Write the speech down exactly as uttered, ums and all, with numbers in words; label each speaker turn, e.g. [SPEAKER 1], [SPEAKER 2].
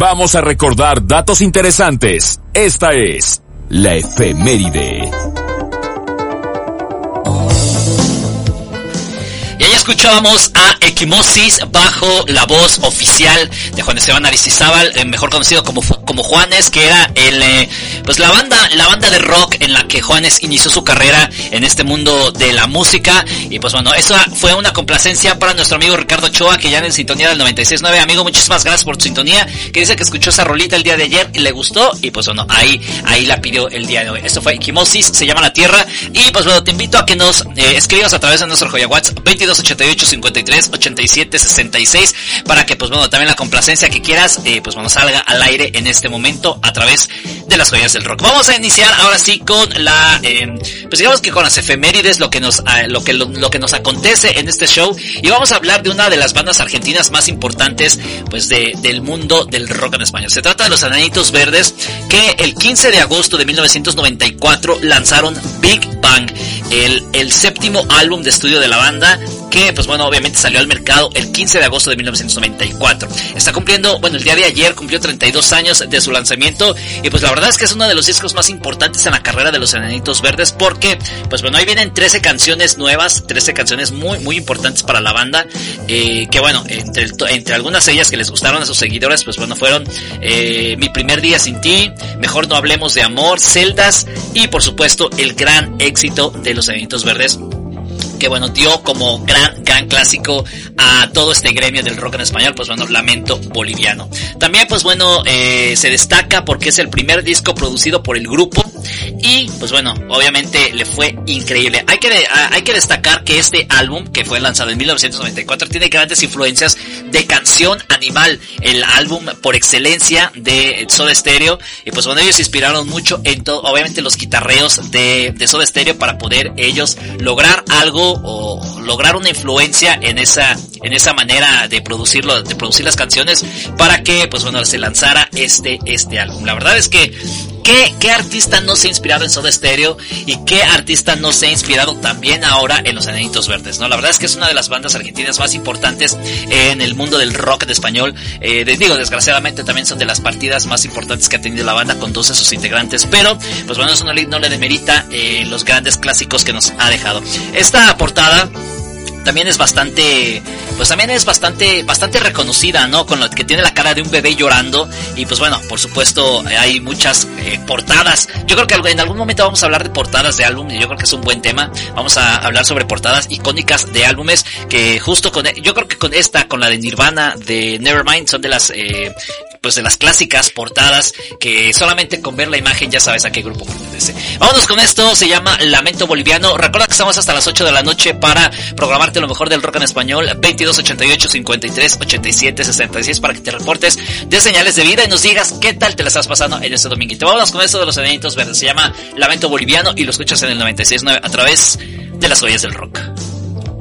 [SPEAKER 1] Vamos a recordar datos interesantes. Esta es la efeméride.
[SPEAKER 2] Y ahí escuchábamos a Equimosis bajo la voz oficial de Juan Esteban Aristizábal, eh, mejor conocido como como Juanes, que era el eh, pues la banda la banda de rock en la que Juanes inició su carrera en este mundo de la música. Y pues bueno, eso fue una complacencia para nuestro amigo Ricardo Ochoa, que ya en sintonía del noventa y seis punto nueve. Amigo, muchísimas gracias por tu sintonía, que dice que escuchó esa rolita el día de ayer y le gustó, y pues bueno, ahí ahí la pidió el día de hoy. Esto fue Equimosis, se llama La Tierra. Y pues bueno, te invito a que nos eh, escribas a través de nuestro joya WhatsApp veintidós ochenta y ocho cincuenta y tres ochenta y siete sesenta y seis, para que pues bueno, también la complacencia que quieras eh, pues bueno, salga al aire en este momento a través de las joyas del rock. Vamos a iniciar ahora sí con la eh, pues digamos que con las efemérides, lo que nos eh, lo que lo, lo que nos acontece en este show, y vamos a hablar de una de las bandas argentinas más importantes pues de del mundo del rock en español. Se trata de los Enanitos Verdes, que el quince de agosto de mil novecientos noventa y cuatro lanzaron Big Bang, el el séptimo álbum de estudio de la banda, que pues bueno, obviamente salió al mercado el quince de agosto de mil novecientos noventa y cuatro. Está cumpliendo, bueno, el día de ayer cumplió treinta y dos años de su lanzamiento, y pues la verdad es que es uno de los discos más importantes en la carrera de los Enanitos Verdes, porque pues bueno, ahí vienen trece canciones nuevas, trece canciones muy muy importantes para la banda, eh, que bueno, entre, entre algunas de ellas que les gustaron a sus seguidores, pues bueno, fueron eh, Mi Primer Día Sin Ti, Mejor No Hablemos de Amor, Celdas, y por supuesto el gran éxito de los Enanitos Verdes, que bueno, dio como gran, gran clásico a todo este gremio del rock en español, pues bueno, Lamento Boliviano. También pues bueno, eh, se destaca porque es el primer disco producido por el grupo, y pues bueno, obviamente le fue increíble. Hay que, de, hay que destacar que este álbum, que fue lanzado en mil novecientos noventa y cuatro, tiene grandes influencias de Canción Animal, el álbum por excelencia de Soda Stereo, y pues bueno, ellos se inspiraron mucho en todo, obviamente los guitarreos de, de Soda Stereo, para poder ellos lograr algo o lograr una influencia en esa en esa manera de producirlo, de producir las canciones, para que pues bueno, se lanzara este este álbum. La verdad es que ¿Qué, ¿Qué artista no se ha inspirado en Soda Stereo? ¿Y qué artista no se ha inspirado también ahora en los Enanitos Verdes? ¿No? La verdad es que es una de las bandas argentinas más importantes en el mundo del rock de español. Eh, les digo, desgraciadamente también son de las partidas más importantes que ha tenido la banda, con doce de sus integrantes. Pero, pues bueno, eso no le, no le demerita eh, los grandes clásicos que nos ha dejado. Esta portada también es bastante, pues también es bastante, bastante reconocida, ¿no? Con lo que tiene la cara de un bebé llorando. Y pues bueno, por supuesto, hay muchas eh, portadas. Yo creo que en algún momento vamos a hablar de portadas de álbum, y yo creo que es un buen tema. Vamos a hablar sobre portadas icónicas de álbumes, que justo con, yo creo que con esta, con la de Nirvana, de Nevermind, son de las, eh, pues de las clásicas portadas que solamente con ver la imagen ya sabes a qué grupo pertenece. Vámonos con esto, se llama Lamento Boliviano. Recuerda que estamos hasta las ocho de la noche para programarte lo mejor del rock en español. Veintidós ochenta y ocho cincuenta y tres ochenta y siete sesenta y seis, para que te reportes de señales de vida y nos digas qué tal te la estás pasando en este dominguito. Vámonos con esto de los Enanitos Verdes, se llama Lamento Boliviano, y lo escuchas en el noventa y seis punto nueve a través de las joyas del rock.